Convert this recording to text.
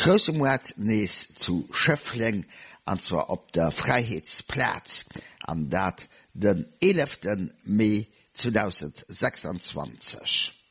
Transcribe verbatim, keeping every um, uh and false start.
Große Mord nees zu Schöffling, und zwar op der Freiheitsplatz, an dat den elften Mai zweitausendsechsundzwanzig.